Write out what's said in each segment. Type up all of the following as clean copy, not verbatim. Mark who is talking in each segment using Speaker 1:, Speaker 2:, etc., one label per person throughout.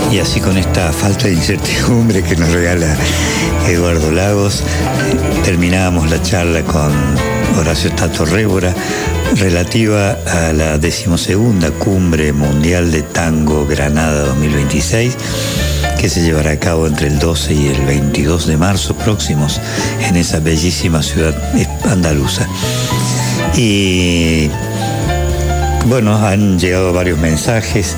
Speaker 1: Y así, con esta falta de incertidumbre que nos regala Eduardo Lagos, terminábamos la charla con Horacio Tato Révora relativa a la 12ª Cumbre Mundial de Tango Granada 2026, que se llevará a cabo entre el 12 y el 22 de marzo próximos en esa bellísima ciudad andaluza. Y bueno, han llegado varios mensajes.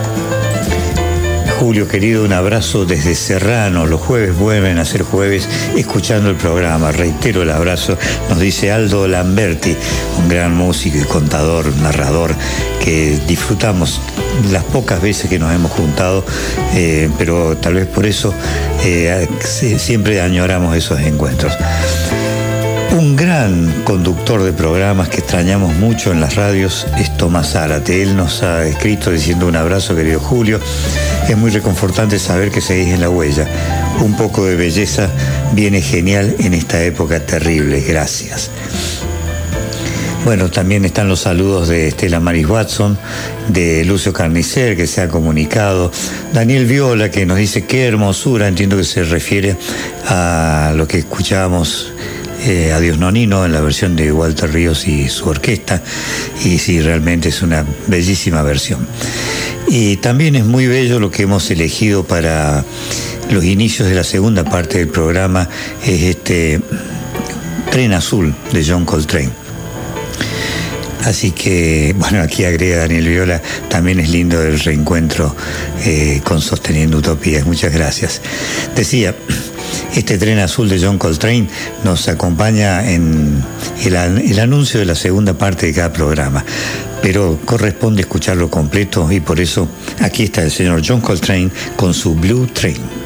Speaker 1: Julio, querido, un abrazo desde Serrano. Los jueves vuelven a ser jueves escuchando el programa. Reitero el abrazo, nos dice Aldo Lamberti, un gran músico y contador, narrador, que disfrutamos las pocas veces que nos hemos juntado, pero tal vez por eso siempre añoramos esos encuentros. Un gran conductor de programas que extrañamos mucho en las radios es Tomás Zárate. Él nos ha escrito diciendo: un abrazo, querido Julio. Es muy reconfortante saber que seguís en la huella. Un poco de belleza viene genial en esta época terrible. Gracias. Bueno, también están los saludos de Estela Maris Watson, de Lucio Carnicer, que se ha comunicado, Daniel Viola, que nos dice: qué hermosura. Entiendo que se refiere a lo que escuchábamos, Adiós Nonino, en la versión de Walter Ríos y su orquesta, y sí, realmente es una bellísima versión. Y también es muy bello lo que hemos elegido para los inicios de la segunda parte del programa, es este Tren Azul de John Coltrane. Así que, bueno, aquí agrega Daniel Viola, también es lindo el reencuentro con Sosteniendo Utopías. Muchas gracias. Decía, este Tren Azul de John Coltrane nos acompaña en el anuncio de la segunda parte de cada programa, pero corresponde escucharlo completo, y por eso aquí está el señor John Coltrane con su Blue Train.